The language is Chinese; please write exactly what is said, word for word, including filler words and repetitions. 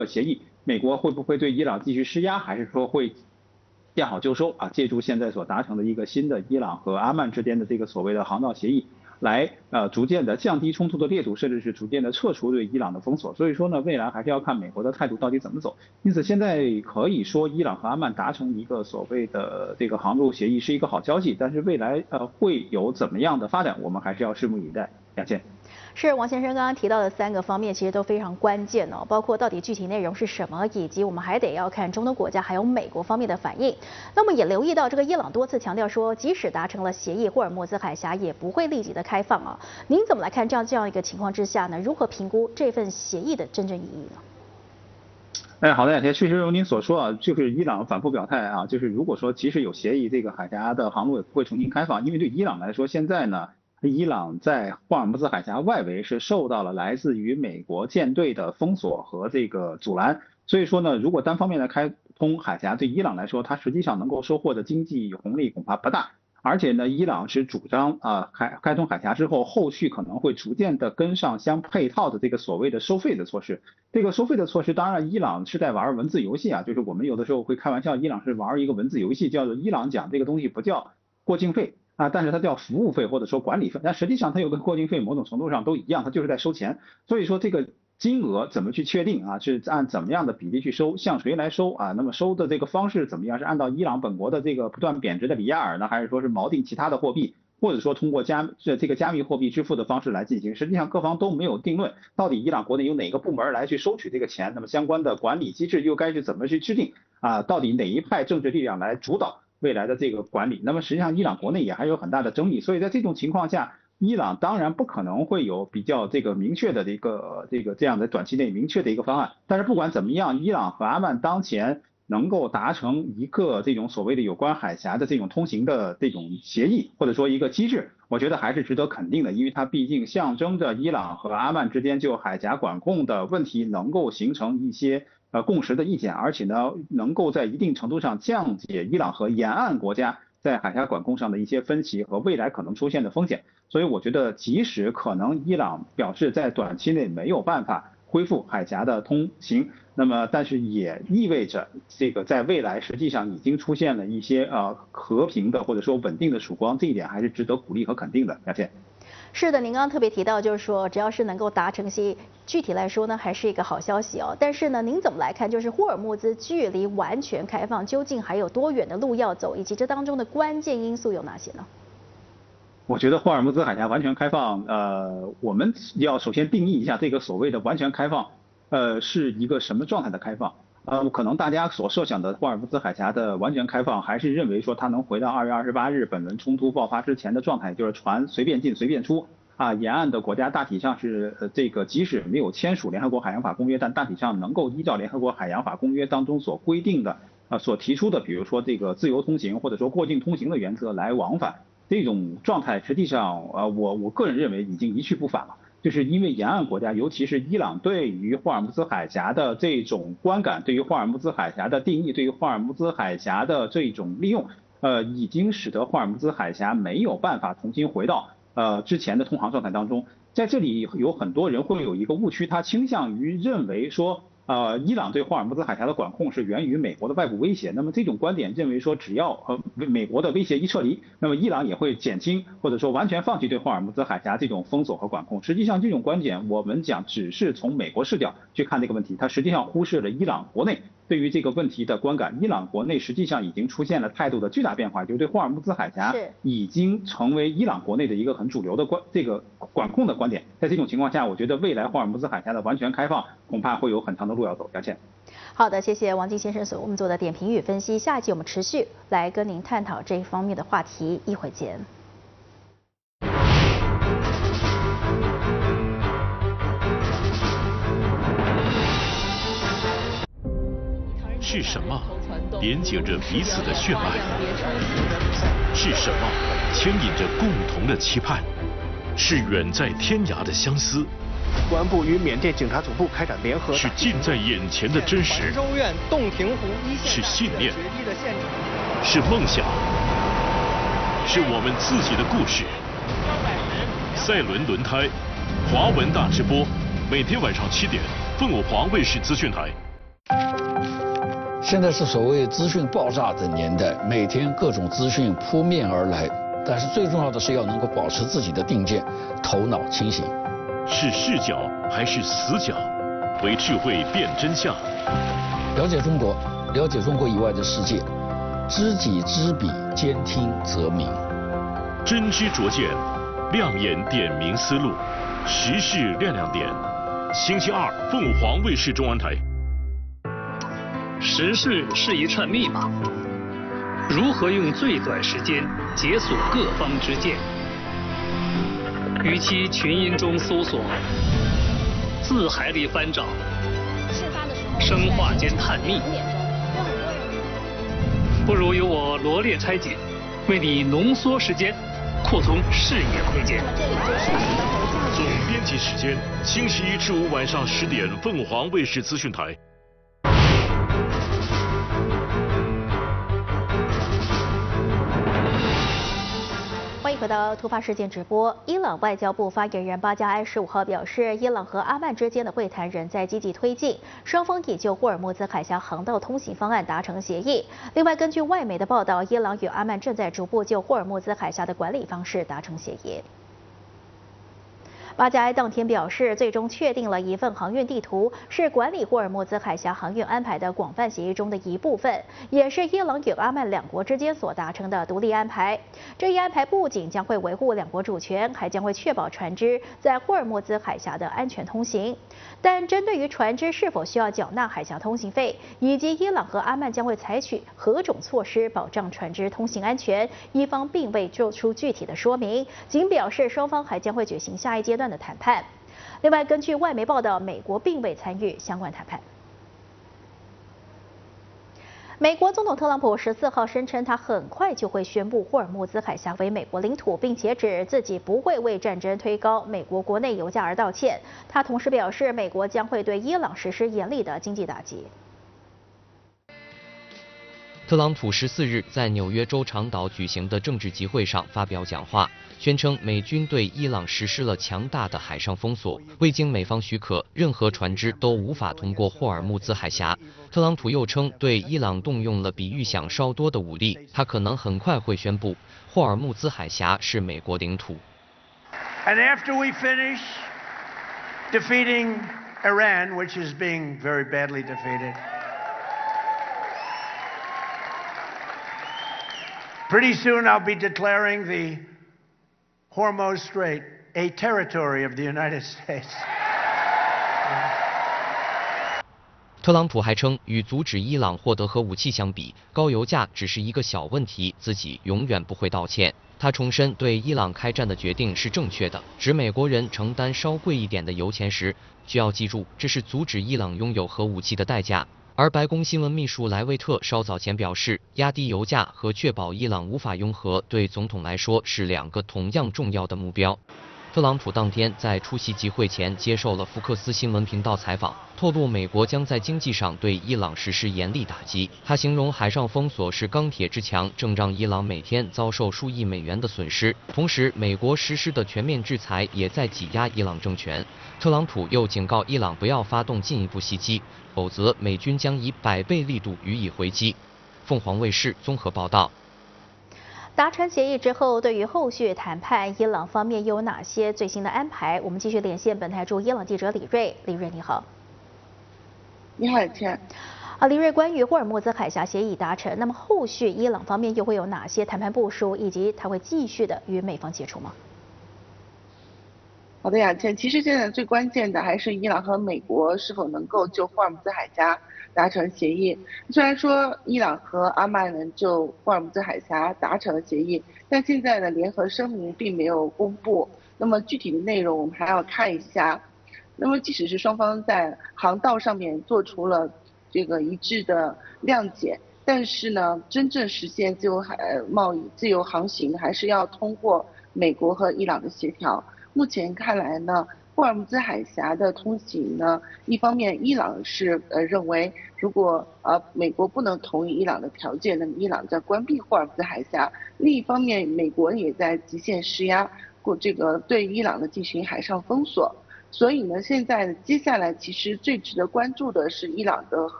协议，美国会不会对伊朗继续施压，还是说会见好就收啊？借助现在所达成的一个新的伊朗和阿曼之间的这个所谓的航道协议，来呃逐渐的降低冲突的烈度，甚至是逐渐的撤除对伊朗的封锁。所以说呢，未来还是要看美国的态度到底怎么走。因此，现在可以说伊朗和阿曼达成一个所谓的这个航路协议是一个好消息，但是未来呃会有怎么样的发展，我们还是要拭目以待。两千。 是王先生刚刚提到的三个方面，其实都非常关键哦，包括到底具体内容是什么，以及我们还得要看中东国家还有美国方面的反应。那么也留意到，这个伊朗多次强调说，即使达成了协议，霍尔木兹海峡也不会立即的开放啊。您怎么来看这样这样一个情况之下呢？如何评估这份协议的真正意义呢？ 哎，好的，也确实如您所说啊，就是伊朗反复表态啊，就是如果说即使有协议，这个海峡的航路也不会重新开放，因为对伊朗来说，现在呢。伊朗在霍尔木兹海峡外围是受到了来自于美国舰队的封锁和这个阻拦，所以说呢，如果单方面的开通海峡，对伊朗来说，它实际上能够收获的经济红利恐怕不大。而且呢，伊朗是主张啊开开通海峡之后，后续可能会逐渐的跟上相配套的这个所谓的收费的措施。这个收费的措施，当然伊朗是在玩文字游戏啊，就是我们有的时候会开玩笑，伊朗是玩一个文字游戏，叫做伊朗讲这个东西不叫过境费。啊，但是它叫服务费或者说管理费，但实际上它又跟过境费某种程度上都一样，它就是在收钱。所以说这个金额怎么去确定啊？是按怎么样的比例去收，向谁来收啊？那么收的这个方式怎么样？是按照伊朗本国的这个不断贬值的里亚尔呢，还是说是锚定其他的货币，或者说通过加这这个加密货币支付的方式来进行？实际上各方都没有定论，到底伊朗国内有哪个部门来去收取这个钱？那么相关的管理机制又该是怎么去制定啊？到底哪一派政治力量来主导未来的这个管理？那么实际上伊朗国内也还有很大的争议，所以在这种情况下，伊朗当然不可能会有比较这个明确的这个这个这样的短期内明确的一个方案。但是不管怎么样，伊朗和阿曼当前能够达成一个这种所谓的有关海峡的这种通行的这种协议，或者说一个机制，我觉得还是值得肯定的，因为它毕竟象征着伊朗和阿曼之间就海峡管控的问题能够形成一些呃共识的意见，而且呢能够在一定程度上降解伊朗和沿岸国家在海峡管控上的一些分歧和未来可能出现的风险。所以我觉得即使可能伊朗表示在短期内没有办法恢复海峡的通行，那么但是也意味着这个在未来实际上已经出现了一些呃和平的或者说稳定的曙光，这一点还是值得鼓励和肯定的。谢谢。 是的，您刚刚特别提到，就是说只要是能够达成协议，具体来说呢，还是一个好消息哦。但是呢，您怎么来看？就是霍尔木兹距离完全开放究竟还有多远的路要走，以及这当中的关键因素有哪些呢？ 我觉得霍尔木兹海峡完全开放，呃，我们要首先定义一下这个所谓的完全开放，呃，是一个什么状态的开放？呃，可能大家所设想的霍尔木兹海峡的完全开放，还是认为说它能回到二月二十八日本轮冲突爆发之前的状态，就是船随便进随便出啊，沿岸的国家大体上是呃这个即使没有签署联合国海洋法公约，但大体上能够依照联合国海洋法公约当中所规定的呃所提出的，比如说这个自由通行或者说过境通行的原则来往返。这种状态实际上，呃，我我个人认为已经一去不返了，就是因为沿岸国家，尤其是伊朗对于霍尔木兹海峡的这种观感，对于霍尔木兹海峡的定义，对于霍尔木兹海峡的这种利用，呃，已经使得霍尔木兹海峡没有办法重新回到呃之前的通航状态当中。在这里有很多人会有一个误区，他倾向于认为说。呃，伊朗对霍尔木兹海峡的管控是源于美国的外部威胁。那么这种观点认为说，只要呃美国的威胁一撤离，那么伊朗也会减轻或者说完全放弃对霍尔木兹海峡这种封锁和管控。实际上，这种观点我们讲只是从美国视角去看这个问题，它实际上忽视了伊朗国内对于这个问题的观感。伊朗国内实际上已经出现了态度的巨大变化，就是对霍尔木兹海峡已经成为伊朗国内的一个很主流的观这个管控的观点。在这种情况下，我觉得未来霍尔木兹海峡的完全开放恐怕会有很长的路要走。抱歉。 好的，谢谢王金先生所为我们做的点评与分析。下一集我们持续来跟您探讨这一方面的话题，一会见。 是什么连接着彼此的血脉？是什么牵引着共同的期盼？是远在天涯的相思。 公安部与缅甸警察总部开展联合， 是近在眼前的真实， 州院洞庭湖一线是信念，是梦想，是我们自己的故事。赛轮轮胎，华文大直播，每天晚上七点，凤凰卫视资讯台。 现在是所谓资讯爆炸的年代，每天各种资讯扑面而来，但是最重要的是要能够保持自己的定见，头脑清醒。 是视角还是死角？为智慧辨真相。 了解中国，了解中国以外的世界，知己知彼，兼听则明。 真知灼见，亮眼点明思路，时事亮亮点。星期二，凤凰卫视中文台。 时事是一串密码，如何用最短时间解锁各方之见？与其群音中搜索，字海里翻找，生化间探秘，不如由我罗列拆解，为你浓缩时间，扩充视野空间。 总编辑时间：星期一至五晚上十点，凤凰卫视资讯台。 欢迎回到突发事件直播。伊朗外交部发言人巴加埃十五号表示，伊朗和阿曼之间的会谈仍在积极推进，双方已就霍尔木兹海峡航道通行方案达成协议。另外，根据外媒的报道，伊朗与阿曼正在逐步就霍尔木兹海峡的管理方式达成协议。巴加埃当天表示，最终确定了一份航运地图，是管理霍尔木兹海峡航运安排的广泛协议中的一部分，也是伊朗与阿曼两国之间所达成的独立安排。这一安排不仅将会维护两国主权，还将会确保船只在霍尔木兹海峡的安全通行。但针对于船只是否需要缴纳海峡通行费，以及伊朗和阿曼将会采取何种措施保障船只通行安全，一方并未做出具体的说明，仅表示双方还将会举行下一阶段的谈判。另外，根据外媒报道，美国并未参与相关谈判。美国总统特朗普十四号声称，他很快就会宣布霍尔木兹海峡为美国领土，并且指自己不会为战争推高美国国内油价而道歉。他同时表示，美国将会对伊朗实施严厉的经济打击。 特朗普十四日在纽约州长岛举行的政治集会上发表讲话，宣称美军对伊朗实施了强大的海上封锁，未经美方许可，任何船只都无法通过霍尔木兹海峡。特朗普又称，对伊朗动用了比预想稍多的武力，他可能很快会宣布霍尔木兹海峡是美国领土。 And after we finish defeating Iran, which is being very badly defeated, pretty soon I'll be declaring the Hormuz Strait a territory of the United States. 特朗普还称，与阻止伊朗获得核武器相比，高油价只是一个小问题，自己永远不会道歉。他重申对伊朗开战的决定是正确的，指美国人承担稍贵一点的油钱时，需要记住，这是阻止伊朗拥有核武器的代价。而白宫新闻秘书莱维特稍早前表示，压低油价和确保伊朗无法拥核，对总统来说是两个同样重要的目标。特朗普当天在出席集会前接受了福克斯新闻频道采访，透露美国将在经济上对伊朗实施严厉打击。他形容海上封锁是钢铁之墙，正让伊朗每天遭受数亿美元的损失。同时，美国实施的全面制裁也在挤压伊朗政权。特朗普又警告伊朗不要发动进一步袭击，否则美军将以百倍力度予以回击。凤凰卫视综合报道。 达成协议之后，对于后续谈判，伊朗方面又有哪些最新的安排？我们继续连线本台驻伊朗记者李瑞。李瑞，你好。 你好，倩。 啊，李瑞，关于霍尔木兹海峡协议达成，那么后续伊朗方面又会有哪些谈判部署，以及他会继续的与美方接触吗？ 好的，雅倩，其实现在最关键的还是伊朗和美国是否能够就霍尔木兹海峡达成协议。虽然说伊朗和阿曼呢就霍尔木兹海峡达成了协议，但现在呢联合声明并没有公布。那么具体的内容我们还要看一下。那么即使是双方在航道上面做出了这个一致的谅解，但是呢，真正实现自由海贸易、自由航行，还是要通过美国和伊朗的协调。目前看来呢，霍尔木兹海峡的通行呢，一方面伊朗是呃认为，如果呃美国不能同意伊朗的条件，那么伊朗在关闭霍尔木兹海峡；另一方面，美国也在极限施压，过这个对伊朗的进行海上封锁。所以呢，现在接下来其实最值得关注的是伊朗的核